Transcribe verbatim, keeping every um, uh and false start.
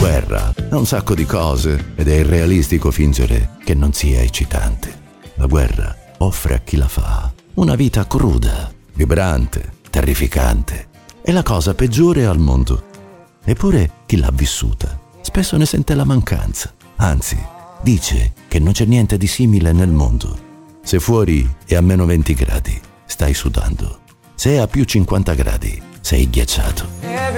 guerra ha un sacco di cose ed è irrealistico fingere che non sia eccitante. La guerra offre a chi la fa una vita cruda, vibrante, terrificante. È la cosa peggiore al mondo. Eppure chi l'ha vissuta spesso ne sente la mancanza. Anzi, dice che non c'è niente di simile nel mondo. Se fuori è a meno venti gradi, stai sudando. Se è a più cinquanta gradi, sei ghiacciato.